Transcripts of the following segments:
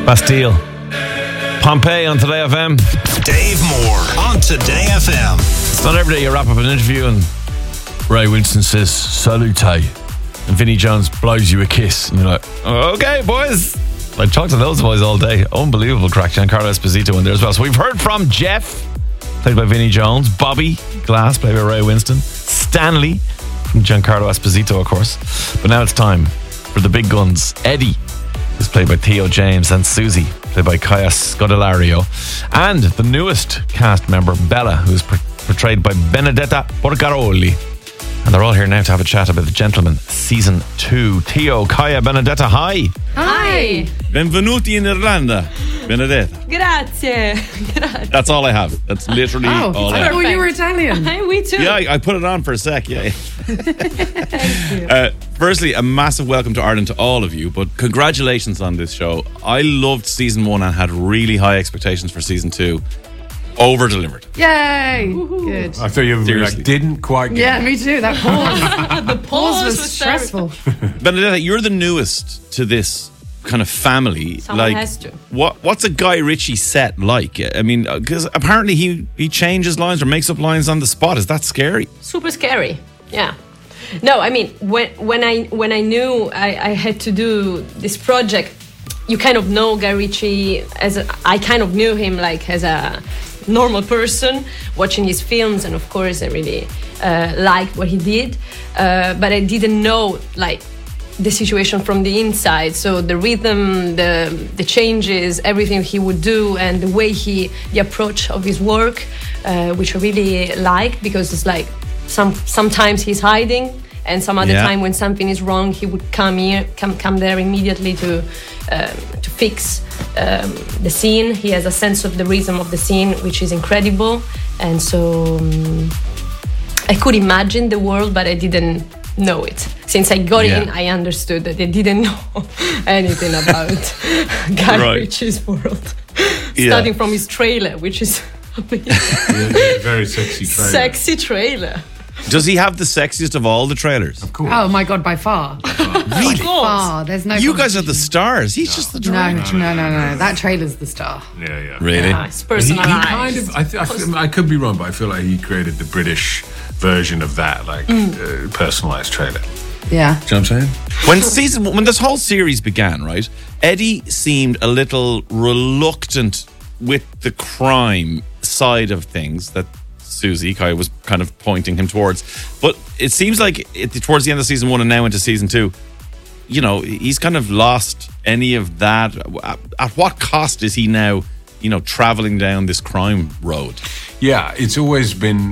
Bastille. Pompeii on Today FM. Dave Moore on Today FM. It's not every day you wrap up an interview and Ray Winston says, "Salute," and Vinnie Jones blows you a kiss. And you're like, "Okay, boys." I talked to those boys all day. Unbelievable crack. Giancarlo Esposito in there as well. So we've heard from Jeff, played by Vinnie Jones, Bobby Glass, played by Ray Winston, Stanley, from Giancarlo Esposito, of course. But now it's time for the big guns. Eddie, who's played by Theo James, and Susie, played by Kaya Scodelario, and the newest cast member, Bella, who's portrayed by Benedetta Porcaroli. And they're all here now to have a chat about The Gentleman Season 2. Theo, Kaya, Benedetta, hi. Hi. Benvenuti in Irlanda, Benedetta. Grazie. That's all I have. That's literally all I have. Oh, you were Italian. We too. Yeah, I put it on for a sec, yeah. Thank you. Firstly, a massive welcome to Ireland to all of you, but congratulations on this show. I loved Season 1 and had really high expectations for Season 2. Over-delivered. Yay. Good. I thought you were like, didn't quite get Yeah, it. me too. That pause. The Pause was stressful. Benedetta, you're the newest to this kind of family. Someone has to. What's a Guy Ritchie set like? I mean, because apparently he changes lines or makes up lines on the spot. Is that scary? Super scary. Yeah. No, I mean, when I knew I had to do this project, you kind of know Guy Ritchie I kind of knew him like as a normal person watching his films, and of course I really liked what he did, but I didn't know like the situation from the inside. So the rhythm, the changes, everything he would do, and the way the approach of his work, which I really like, because it's like sometimes he's hiding, and some other time when something is wrong, he would come there immediately to fix the scene. He has a sense of the rhythm of the scene, which is incredible. And so I could imagine the world, but I didn't know it. Since I got in, I understood that I didn't know anything about Guy Ritchie's world. Starting from his trailer, which is amazing. Very sexy trailer. Sexy trailer. Does he have the sexiest of all the trailers? Of course. Oh my God, by far. Really? Far. There's no. You guys are the stars. He's just the director. No. That trailer's the star. Yeah. Really? Yeah, it's He personalized. kind of, I could be wrong, but I feel like he created the British version of that, like personalized trailer. Yeah. Do you know what I'm saying? When this whole series began, right, Eddie seemed a little reluctant with the crime side of things that Susie, Kai, was kind of pointing him towards. But it seems like towards the end of Season 1 and now into Season 2, you know, he's kind of lost any of that. At what cost is he now, you know, traveling down this crime road? Yeah, it's always been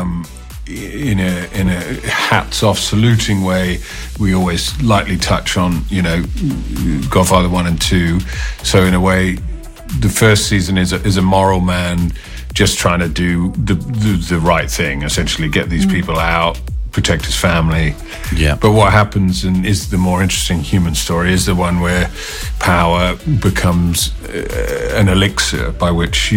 in a hats off saluting way. We always lightly touch on, you know, Godfather 1 and 2. So in a way, the first season is a moral man just trying to do the right thing, essentially get these people out, protect his family. Yeah. But what happens, and is the more interesting human story, is the one where power becomes an elixir by which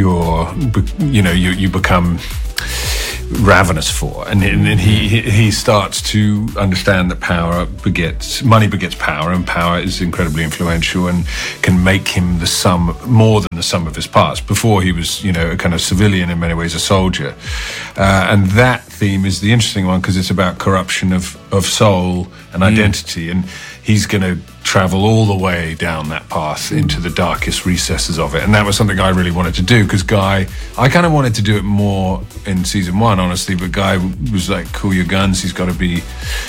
you become ravenous for, and he starts to understand that money begets power, and power is incredibly influential and can make him more than the sum of his parts. Before he was, you know, a kind of civilian, in many ways a soldier, and that theme is the interesting one because it's about corruption of soul and identity, and he's going to travel all the way down that path into the darkest recesses of it. And that was something I really wanted to do, because I kind of wanted to do it more in Season 1, honestly, but Guy was like, cool your guns, he's got to be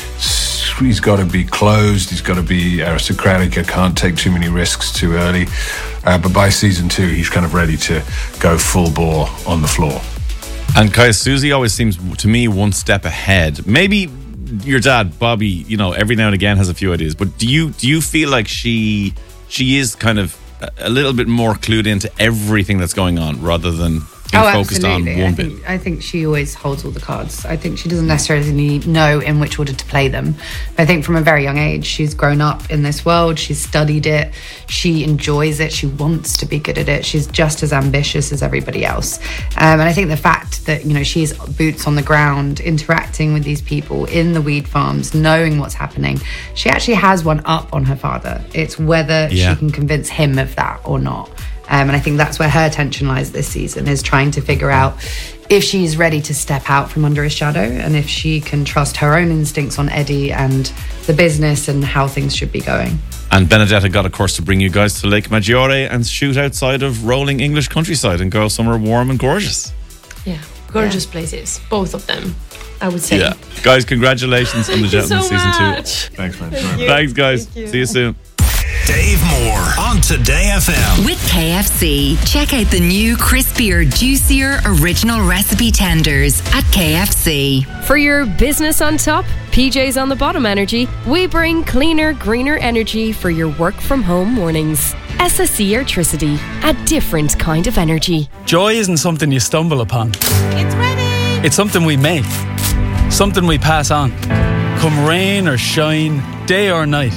closed, he's got to be aristocratic, I can't take too many risks too early. But by Season 2, he's kind of ready to go full bore on the floor. And Kai, Susie always seems to me one step ahead. Maybe your dad, Bobby, you know, every now and again has a few ideas, but do you feel like she is kind of a little bit more clued into everything that's going on rather than being focused on one bit. I think she always holds all the cards. I think she doesn't necessarily know in which order to play them. I think from a very young age, she's grown up in this world. She's studied it. She enjoys it. She wants to be good at it. She's just as ambitious as everybody else. And I think the fact that, you know, she's boots on the ground, interacting with these people in the weed farms, knowing what's happening, she actually has one up on her father. It's whether she can convince him of that or not. And I think that's where her attention lies this season, is trying to figure out if she's ready to step out from under his shadow and if she can trust her own instincts on Eddie and the business and how things should be going. And Benedetta got a course to bring you guys to Lake Maggiore and shoot outside of rolling English countryside and go somewhere warm and gorgeous. Yeah, gorgeous places, both of them, I would say. Yeah. Guys, congratulations on the Gentleman Season 2. Thanks, man. Thanks, guys. See you soon. Dave Moore on Today FM. With KFC, check out the new crispier, juicier original recipe tenders at KFC. For your business on top, PJs on the bottom energy, we bring cleaner, greener energy for your work from home mornings. SSE Airtricity, a different kind of energy. Joy isn't something you stumble upon. It's ready. It's something we make, something we pass on. Come rain or shine, day or night.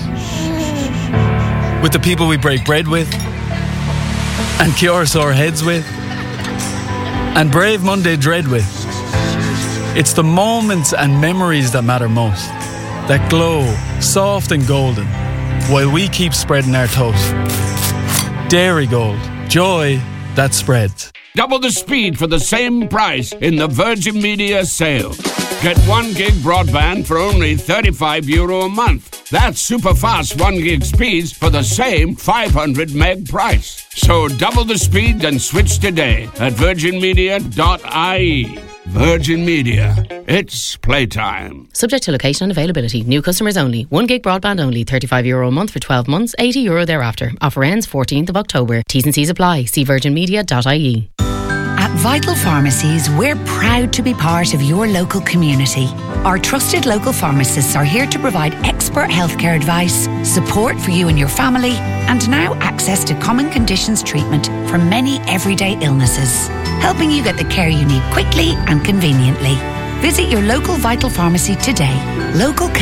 With the people we break bread with, and cure sore heads with, and brave Monday dread with. It's the moments and memories that matter most, that glow soft and golden, while we keep spreading our toast. Dairy Gold, joy that spreads. Double the speed for the same price in the Virgin Media sale. Get 1 gig broadband for only €35 a month. That's super fast 1 gig speeds for the same 500 meg price. So double the speed and switch today at virginmedia.ie. Virgin Media. It's playtime. Subject to location and availability. New customers only. 1 gig broadband only. €35 a month for 12 months. €80 thereafter. Offer ends 14th of October. T's and C's apply. See virginmedia.ie. At Vital Pharmacies, we're proud to be part of your local community. Our trusted local pharmacists are here to provide expert healthcare advice, support for you and your family, and now access to common conditions treatment for many everyday illnesses, helping you get the care you need quickly and conveniently. Visit your local Vital Pharmacy today. Local care